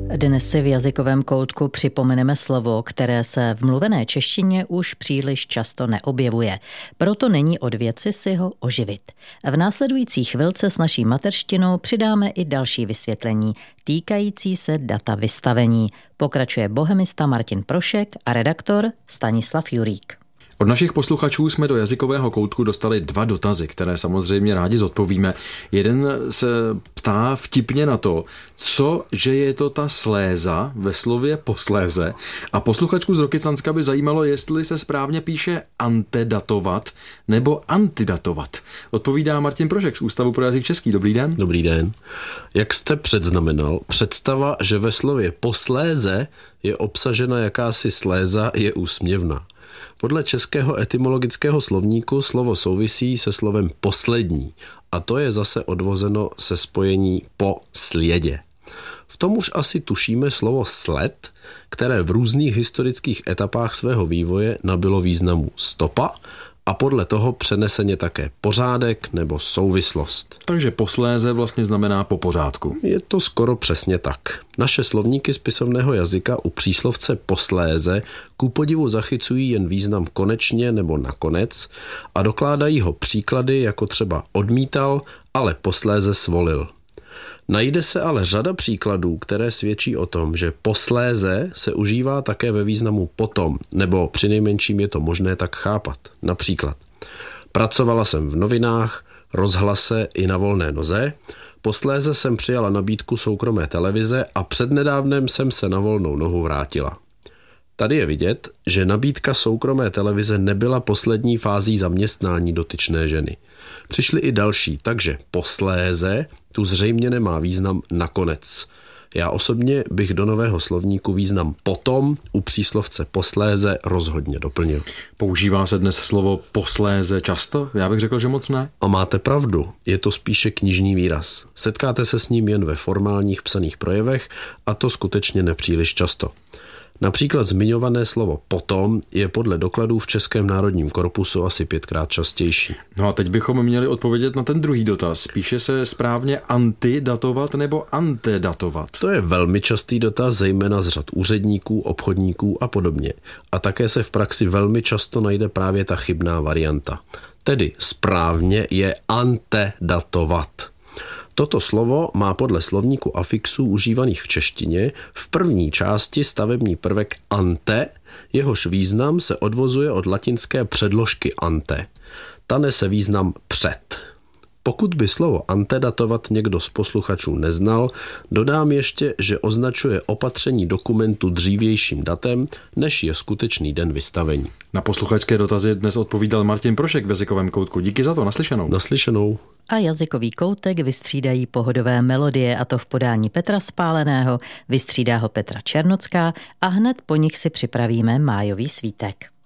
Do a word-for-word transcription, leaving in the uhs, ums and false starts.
Dnes si v jazykovém koutku připomeneme slovo, které se v mluvené češtině už příliš často neobjevuje. Proto není od věci si ho oživit. V následující chvilce s naší mateřštinou přidáme i další vysvětlení týkající se data vystavení. Pokračuje bohemista Martin Prošek a redaktor Stanislav Jurík. Od našich posluchačů jsme do jazykového koutku dostali dva dotazy, které samozřejmě rádi zodpovíme. Jeden se ptá vtipně na to, co, že je to ta sléza ve slově posléze. A posluchačku z Rokycanska by zajímalo, jestli se správně píše antedatovat nebo antidatovat. Odpovídá Martin Prošek z Ústavu pro jazyk český. Dobrý den. Dobrý den. Jak jste předznamenal, představa, že ve slově posléze je obsažena jakási sléza, je úsměvná. Podle českého etymologického slovníku slovo souvisí se slovem poslední a to je zase odvozeno se spojení po sliedě. V tom už asi tušíme slovo sled, které v různých historických etapách svého vývoje nabylo významu stopa a podle toho přeneseně také pořádek nebo souvislost. Takže posléze vlastně znamená po pořádku. Je to skoro přesně tak. Naše slovníky spisovného jazyka u příslovce posléze ku podivu zachycují jen význam konečně nebo nakonec a dokládají ho příklady jako třeba odmítal, ale posléze svolil. Najde se ale řada příkladů, které svědčí o tom, že posléze se užívá také ve významu potom, nebo přinejmenším je to možné tak chápat. Například, pracovala jsem v novinách, rozhlase i na volné noze, posléze jsem přijala nabídku soukromé televize a přednedávnem jsem se na volnou nohu vrátila. Tady je vidět, že nabídka soukromé televize nebyla poslední fází zaměstnání dotyčné ženy. Přišly i další, takže posléze tu zřejmě nemá význam nakonec. Já osobně bych do nového slovníku význam potom u příslovce posléze rozhodně doplnil. Používá se dnes slovo posléze často? Já bych řekl, že moc ne. A máte pravdu, je to spíše knižní výraz. Setkáte se s ním jen ve formálních psaných projevech a to skutečně nepříliš často. Například zmiňované slovo potom je podle dokladů v Českém národním korpusu asi pětkrát častější. No a teď bychom měli odpovědět na ten druhý dotaz. Píše se správně antidatovat nebo antedatovat? To je velmi častý dotaz, zejména z řad úředníků, obchodníků a podobně. A také se v praxi velmi často najde právě ta chybná varianta. Tedy správně je antedatovat. Toto slovo má podle slovníku afixů užívaných v češtině v první části stavební prvek ante, jehož význam se odvozuje od latinské předložky ante. Ta nese význam před. Pokud by slovo antedatovat někdo z posluchačů neznal, dodám ještě, že označuje opatření dokumentu dřívějším datem, než je skutečný den vystavení. Na posluchačské dotazy dnes odpovídal Martin Prošek v jazykovém koutku. Díky za to, naslyšenou. Naslyšenou. A jazykový koutek vystřídají pohodové melodie, a to v podání Petra Spáleného, vystřídá ho Petra Černocká a hned po nich si připravíme májový svítek.